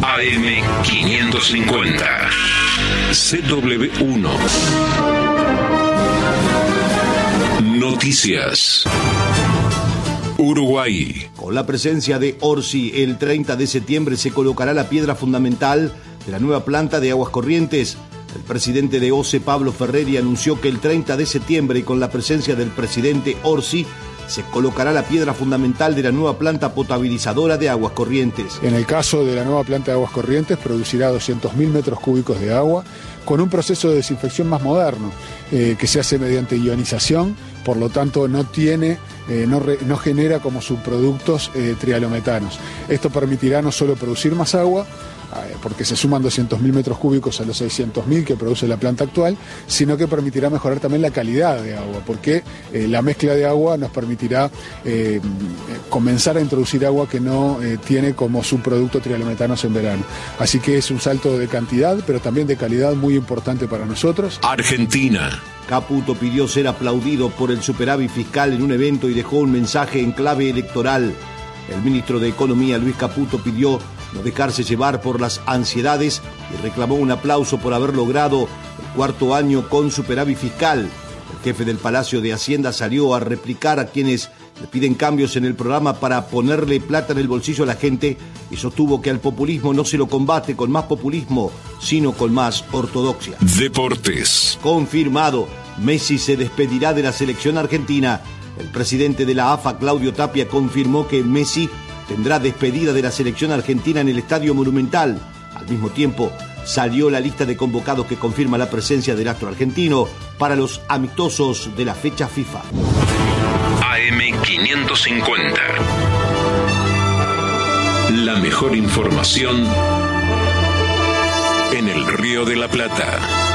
AM550. CW1. Noticias. Uruguay. Con la presencia de Orsi, el 30 de septiembre se colocará la piedra fundamental de la nueva planta de Aguas Corrientes. El presidente de OCE, Pablo Ferreri, anunció que el 30 de septiembre, y con la presencia del presidente Orsi, se colocará la piedra fundamental de la nueva planta potabilizadora de Aguas Corrientes. En el caso de la nueva planta de Aguas Corrientes, producirá 200.000 metros cúbicos de agua con un proceso de desinfección más moderno, que se hace mediante ionización, por lo tanto no genera como subproductos trialometanos. Esto permitirá no solo producir más agua, porque se suman 200.000 metros cúbicos a los 600.000 que produce la planta actual, sino que permitirá mejorar también la calidad de agua, porque la mezcla de agua nos permitirá comenzar a introducir agua que no tiene como subproducto trialometanos en verano. Así que es un salto de cantidad, pero también de calidad muy importante para nosotros. Argentina. Caputo pidió ser aplaudido por el superávit fiscal en un evento y dejó un mensaje en clave electoral. El ministro de Economía, Luis Caputo, pidió no dejarse llevar por las ansiedades y reclamó un aplauso por haber logrado el cuarto año con superávit fiscal. El jefe del Palacio de Hacienda salió a replicar a quienes le piden cambios en el programa para ponerle plata en el bolsillo a la gente y sostuvo que al populismo no se lo combate con más populismo, sino con más ortodoxia. Deportes. Confirmado, Messi se despedirá de la selección argentina. El presidente de la AFA, Claudio Tapia, confirmó que Messi tendrá despedida de la selección argentina en el Estadio Monumental. Al mismo tiempo, salió la lista de convocados que confirma la presencia del astro argentino para los amistosos de la fecha FIFA. AM550. La mejor información en el Río de la Plata.